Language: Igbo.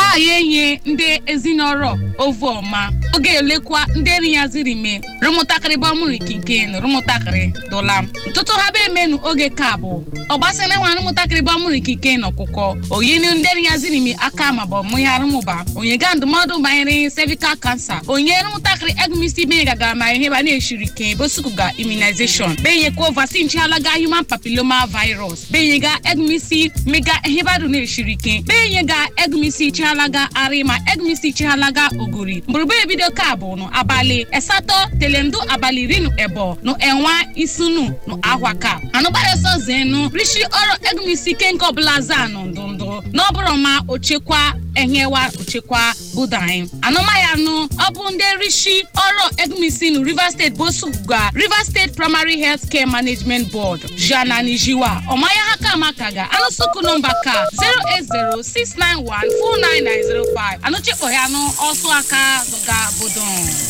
yenye ndị ezinọrọ ovoma oge elekwa ndị eri ya ziri me rụmụtakịrị bamụrụ kike na rụmụtakịrị dola ntụtụ ha be menu oge ka bụ ọgbasịrị nwa rụmụtakịrị bamụrụ kike na ọkụkọ oyini ndị eri ya ziri me aka ma bụ mụ ya rụmụba onye ga ndụmọdụ banyere cervical cancer onye rụmụtakịrị egumisi be gaga ma ihe ba na-eshiri ike bosukuga immunization benye ko vaccine chalaga human papilloma virus benye ga egumisi mega ihe ba do na-eshiri ike benye ga egumisi chalaga arima egumisi chalaga oguri mburubu ebido ka bụ no abali esato telendu abali rinu ebo no enwa isunu no ahwaka anubare so zenu rishi oro egumisi kenko blaza no ndondo no bụrụ ma ochekwa enyewa ochekwa budain anoma ya no obu nde rishi oro egumisi no River State bosuga River State Primary Health Care Management Board Jana Nijiwa omaya haka makaga anusuku number ka 08069149905 anocheko ya no osu aka zoga bodon